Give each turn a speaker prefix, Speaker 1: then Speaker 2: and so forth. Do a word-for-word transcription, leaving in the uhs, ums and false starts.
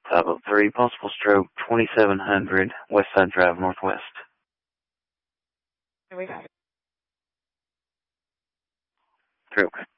Speaker 1: five oh three, possible stroke, twenty-seven hundred, West Side Drive, Northwest.
Speaker 2: We got it.
Speaker 1: Okay.